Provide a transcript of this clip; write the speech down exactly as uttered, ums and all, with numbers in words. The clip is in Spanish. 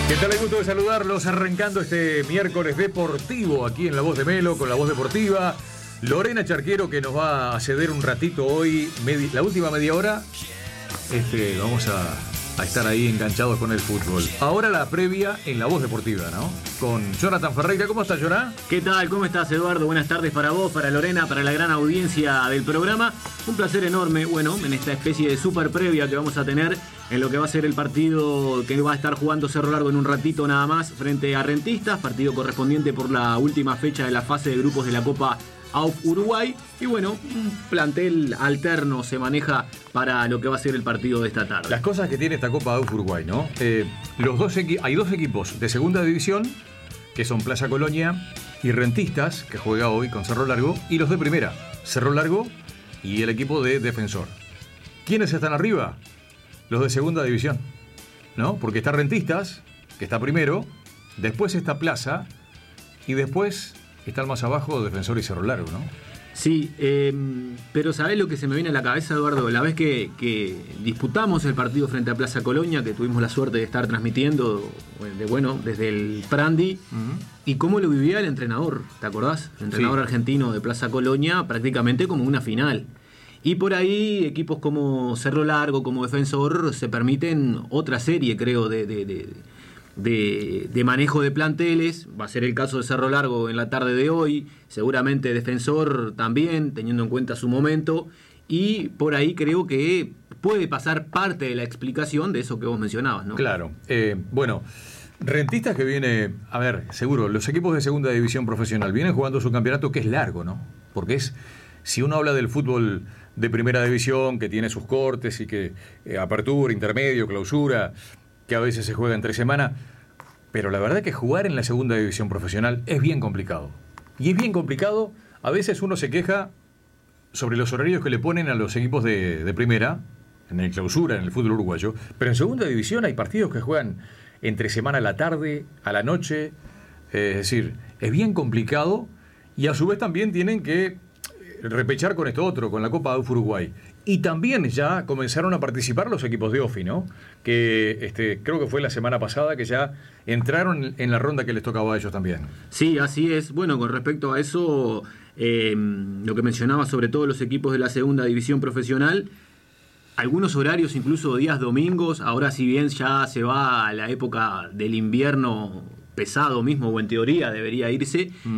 ¿Qué tal? El gusto de saludarlos, arrancando este miércoles deportivo aquí en La Voz de Melo, con La Voz Deportiva. Lorena Charquero, que nos va a ceder un ratito hoy, medi- la última media hora. Este, vamos a, a estar ahí enganchados con el fútbol. Ahora la previa en La Voz Deportiva, ¿no? Con Jonathan Ferreira. ¿Cómo estás, Jonathan? ¿Qué tal? ¿Cómo estás, Eduardo? Buenas tardes para vos, para Lorena, para la gran audiencia del programa. Un placer enorme, bueno, en esta especie de super previa que vamos a tener en lo que va a ser el partido que va a estar jugando Cerro Largo en un ratito nada más frente a Rentistas, partido correspondiente por la última fecha de la fase de grupos de la Copa A U F Uruguay. Y bueno, un plantel alterno se maneja para lo que va a ser el partido de esta tarde. Las cosas que tiene esta Copa A U F Uruguay, ¿no? Eh, los dos equi- hay dos equipos de segunda división, que son Plaza Colonia y Rentistas, que juega hoy con Cerro Largo, y los de primera, Cerro Largo y el equipo de Defensor. ¿Quiénes están arriba? Los de segunda división, ¿no? Porque está Rentistas, que está primero, después está Plaza, y después está el más abajo, Defensor y Cerro Largo, ¿no? Sí, eh, pero ¿sabés lo que se me viene a la cabeza, Eduardo? La vez que, que disputamos el partido frente a Plaza Colonia, que tuvimos la suerte de estar transmitiendo, de, bueno, desde el Prandi, uh-huh. Y cómo lo vivía el entrenador, ¿te acordás? El entrenador sí. argentino de Plaza Colonia, prácticamente como una final. Y por ahí equipos como Cerro Largo, como Defensor, se permiten otra serie, creo, de... de, de De, de manejo de planteles. Va a ser el caso de Cerro Largo en la tarde de hoy, seguramente Defensor también, teniendo en cuenta su momento, y por ahí creo que puede pasar parte de la explicación de eso que vos mencionabas, ¿no? Claro, eh, bueno, Rentistas que viene, a ver, seguro, los equipos de segunda división profesional vienen jugando su campeonato, que es largo, ¿no? Porque es, si uno habla del fútbol de primera división, que tiene sus cortes y que eh, apertura, intermedio, clausura, que a veces se juega en tres semanas, pero la verdad que jugar en la segunda división profesional es bien complicado. Y es bien complicado, a veces uno se queja sobre los horarios que le ponen a los equipos de, de primera, en el clausura, en el fútbol uruguayo, pero en segunda división hay partidos que juegan entre semana a la tarde, a la noche, eh, es decir, es bien complicado, y a su vez también tienen que repechar con esto otro, con la Copa A U F Uruguay. Y también ya comenzaron a participar los equipos de OFI, ¿no? Que este, creo que fue la semana pasada que ya entraron en la ronda que les tocaba a ellos también. Sí, así es. Bueno, con respecto a eso, eh, lo que mencionaba sobre todo los equipos de la segunda división profesional, algunos horarios, incluso días domingos, ahora si bien ya se va a la época del invierno pesado mismo, o en teoría debería irse, mm.